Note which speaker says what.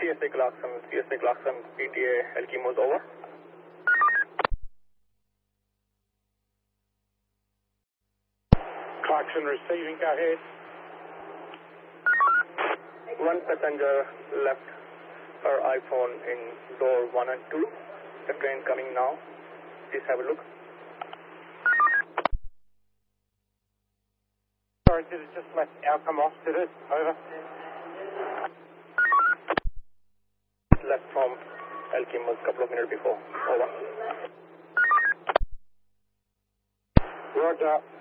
Speaker 1: CSA Clarkson, PTA Elkimos, over.
Speaker 2: Clarkson receiving, go ahead.
Speaker 1: One passenger left her iPhone in door 1 and 2. The train coming now. Please have a look.
Speaker 2: Sorry, did it just let outcome off, did it? Over.
Speaker 1: Left from Elkimos a couple of minutes before. Over.
Speaker 2: Roger.